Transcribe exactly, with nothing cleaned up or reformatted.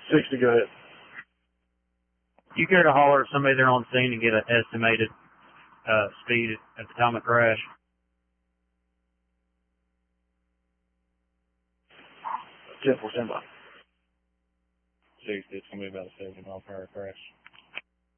sixty, go ahead. You care to holler at somebody there on scene and get an estimated uh, speed at the time of crash? ten four, stand by. sixty, it's going to be about a seventy mile per hour crash.